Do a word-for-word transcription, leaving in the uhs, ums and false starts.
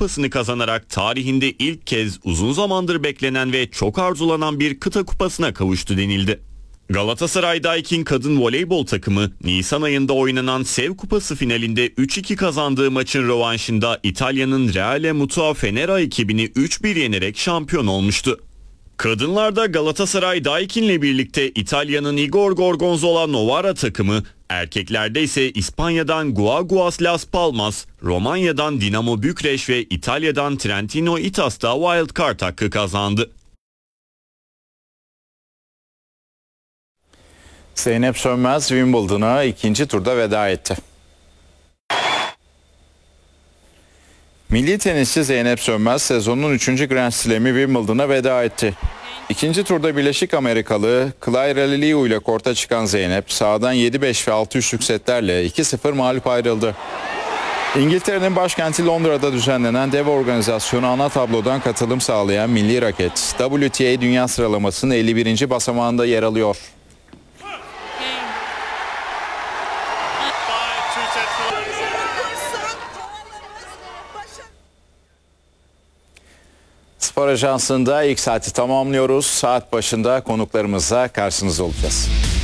Kupası'nı kazanarak tarihinde ilk kez uzun zamandır beklenen ve çok arzulanan bir kıta kupasına kavuştu denildi. Galatasaray Daikin kadın voleybol takımı Nisan ayında oynanan Sev Kupası finalinde üç iki kazandığı maçın rövanşında İtalya'nın Reale Mutua Fenera ekibini üç bir yenerek şampiyon olmuştu. Kadınlarda Galatasaray Daikin'le birlikte İtalya'nın Igor Gorgonzola Novara takımı, erkeklerde ise İspanya'dan Guaguas Las Palmas, Romanya'dan Dinamo Bükreş ve İtalya'dan Trentino Itas'ta wildcard hakkı kazandı. Zeynep Sönmez Wimbledon'a ikinci turda veda etti. Milli tenisçi Zeynep Sönmez sezonun üçüncü Grand Slam'i Wimbledon'a veda etti. İkinci turda Birleşik Amerikalı Clara Liu ile korta çıkan Zeynep sahadan yedi beş ve altı üçlük setlerle iki sıfır mağlup ayrıldı. İngiltere'nin başkenti Londra'da düzenlenen dev organizasyonu ana tablodan katılım sağlayan milli raket W T A dünya sıralamasının elli birinci basamağında yer alıyor. Spor Ajansı'nda ilk saati tamamlıyoruz. Saat başında konuklarımızla karşınızda olacağız.